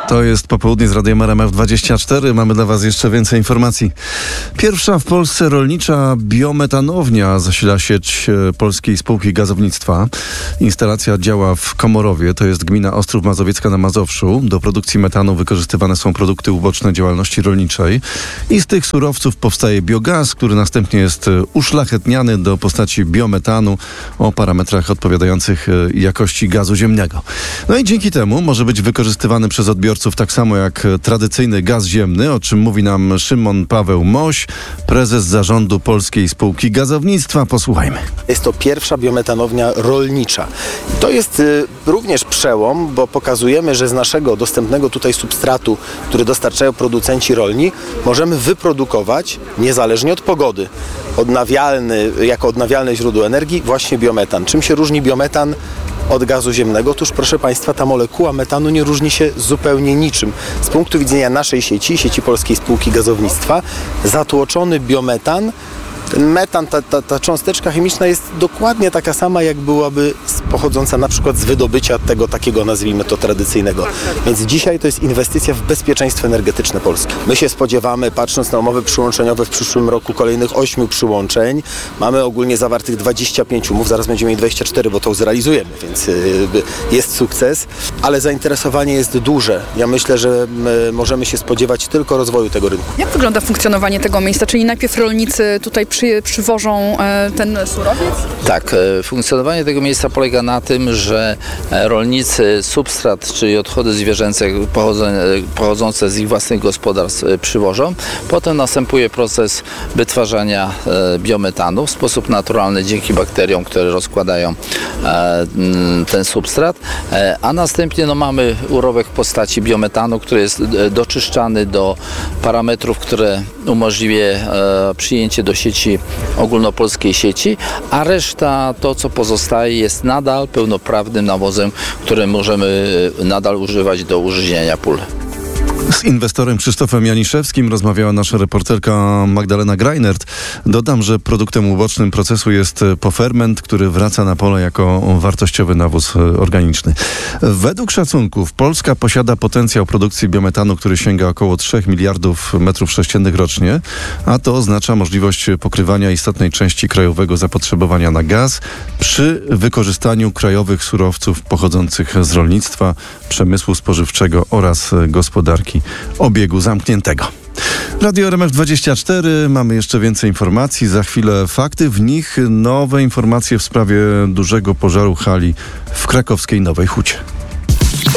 To jest popołudnie z Radiem RMF24. Mamy dla Was jeszcze więcej informacji. Pierwsza w Polsce rolnicza biometanownia zasila sieć Polskiej Spółki Gazownictwa. Instalacja działa w Komorowie, to jest gmina Ostrów Mazowiecka na Mazowszu. Do produkcji metanu wykorzystywane są produkty uboczne działalności rolniczej. I z tych surowców powstaje biogaz, który następnie jest uszlachetniany do postaci biometanu o parametrach odpowiadających jakości gazu ziemnego. No i dzięki temu może być wykorzystywany przez odbiorców tak samo jak tradycyjny gaz ziemny, o czym mówi nam Szymon Paweł Moś, prezes zarządu Polskiej Spółki Gazownictwa. Posłuchajmy. Jest to pierwsza biometanownia rolnicza. To jest również przełom, bo pokazujemy, że z naszego dostępnego tutaj substratu, który dostarczają producenci rolni, możemy wyprodukować, niezależnie od pogody, jako odnawialne źródło energii, właśnie biometan. Czym się różni biometan od gazu ziemnego? Otóż, proszę Państwa, ta molekuła metanu nie różni się zupełnie niczym. Z punktu widzenia naszej sieci Polskiej Spółki Gazownictwa, zatłoczony biometan, ten metan, ta cząsteczka chemiczna jest dokładnie taka sama, jak byłaby pochodząca na przykład z wydobycia tego takiego, nazwijmy to, tradycyjnego. Więc dzisiaj to jest inwestycja w bezpieczeństwo energetyczne Polski. My się spodziewamy, patrząc na umowy przyłączeniowe w przyszłym roku, kolejnych 8 przyłączeń. Mamy ogólnie zawartych 25 umów, zaraz będziemy mieli 24, bo to zrealizujemy, więc jest sukces, ale zainteresowanie jest duże. Ja myślę, że możemy się spodziewać tylko rozwoju tego rynku. Jak wygląda funkcjonowanie tego miejsca? Czyli najpierw rolnicy tutaj przywożą ten surowiec? Tak, funkcjonowanie tego miejsca polega na tym, że rolnicy substrat, czyli odchody zwierzęce pochodzące z ich własnych gospodarstw przywożą. Potem następuje proces wytwarzania biometanu w sposób naturalny dzięki bakteriom, które rozkładają ten substrat, a następnie mamy urobek w postaci biometanu, który jest doczyszczany do parametrów, które umożliwia przyjęcie do sieci, ogólnopolskiej sieci, a reszta, to co pozostaje, jest nadal pełnoprawnym nawozem, który możemy nadal używać do użyźniania pól. Z inwestorem Krzysztofem Janiszewskim rozmawiała nasza reporterka Magdalena Greinert. Dodam, że produktem ubocznym procesu jest poferment, który wraca na pole jako wartościowy nawóz organiczny. Według szacunków Polska posiada potencjał produkcji biometanu, który sięga około 3 miliardów metrów sześciennych rocznie, a to oznacza możliwość pokrywania istotnej części krajowego zapotrzebowania na gaz przy wykorzystaniu krajowych surowców pochodzących z rolnictwa, przemysłu spożywczego oraz gospodarki obiegu zamkniętego. Radio RMF24, mamy jeszcze więcej informacji, za chwilę fakty, w nich nowe informacje w sprawie dużego pożaru hali w krakowskiej Nowej Hucie.